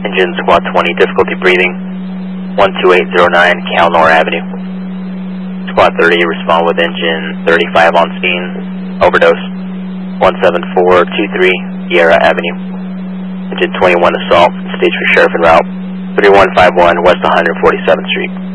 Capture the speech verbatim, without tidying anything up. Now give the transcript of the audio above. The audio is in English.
Engine Squad twenty, difficulty breathing, one two eight zero nine Calnor Avenue. Squad thirty, respond with engine thirty-five on scene, overdose, one seven four two three Sierra Avenue. Engine twenty-one assault, stage for sheriff en route, three one five one West one hundred forty-seventh Street.